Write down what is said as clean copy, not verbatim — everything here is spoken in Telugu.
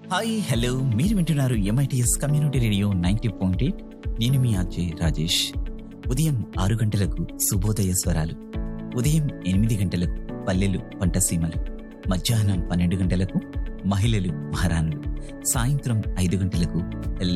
హాయ్ హలో మీరు వింటున్నారు ఎంఐటిఎస్ కమ్యూనిటీ రేడియో 90.8. నేను మీ ఆర్జే రాజేష్. ఉదయం 6 గంటలకు శుభోదయ స్వరాలు, ఉదయం 8 గంటలకు పల్లెలు పంటసీమలు, మధ్యాహ్నం 12 గంటలకు మహిళలు మహారాణులు, సాయంత్రం 5 గంటలకు